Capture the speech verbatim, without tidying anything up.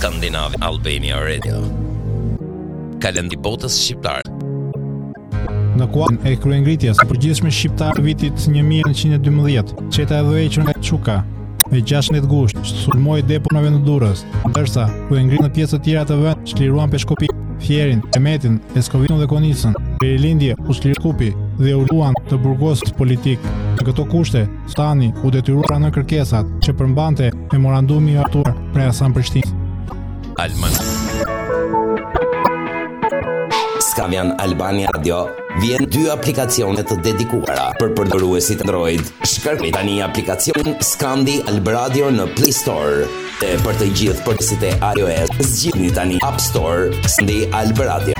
Skandinav Albania Radio. Kalendi botës shqiptare. Në kuadrin e kryengritjes së përgjithshme shqiptare të vitit një mijë nëntëqind e dymbëdhjetë, qeta e dhëhequr nga Çuka me gjashtëdhjetë gusht sulmoi depon në vend të Durrës, ndërsa kryengrit në pjesë të tjera të vendit çliruan Peshkopi, Fierin, Emetin, Eskovinën dhe Konicën. Perilindje u çliru Shkupi dhe u luan të burgosët politik. Në këto kushte, Stani u detyrua në kërkesat që përmbante memorandumi i Artur Preasan Prishtinës. Alman. Skavian Albania Radio vjen dy aplikacione të dedikuara për përdoruesit Android. Shkërkoni tani aplikacionin Skandi Alb Radio në Play Store. Dhe për të gjithë përgjithësit e iOS, zgjidhni tani App Store Skandi Alb Radio.